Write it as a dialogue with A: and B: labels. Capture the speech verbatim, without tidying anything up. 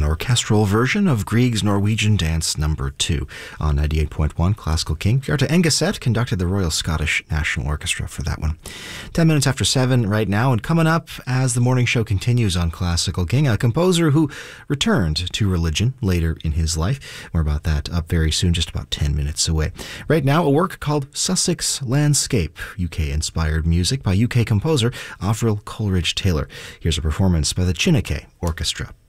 A: orchestral version of Grieg's Norwegian Dance Number two on ninety-eight point one Classical King. Bjarte Engeset conducted the Royal Scottish National Orchestra for that one. Ten minutes after seven right now, and coming up as the morning show continues on Classical King, a composer who returned to religion later in his life. More about that up very soon, just about ten minutes away. Right now, a work called Sussex Landscape, U K-inspired music by U K composer Avril Coleridge-Taylor. Here's a performance by the Chineke Orchestra.